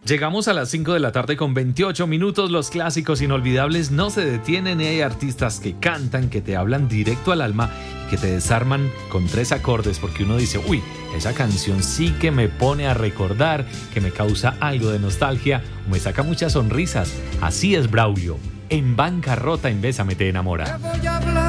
Llegamos a las 5 de la tarde con 28 minutos. Los clásicos inolvidables no se detienen y hay artistas que cantan, que te hablan directo al alma y que te desarman con 3 acordes porque uno dice, uy, esa canción sí que me pone a recordar, que me causa algo de nostalgia o me saca muchas sonrisas. Así es Braulio, en Bancarrota en Bésame te enamora.